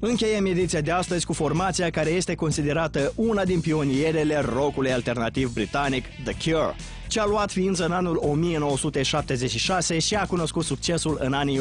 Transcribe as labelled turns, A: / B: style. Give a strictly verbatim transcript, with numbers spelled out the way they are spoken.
A: Încheiem ediția de astăzi cu formația care este considerată una din pionierele rockului alternativ britanic, The Cure, ce a luat ființă în anul o mie nouă sute șaptezeci și șase și a cunoscut succesul în anii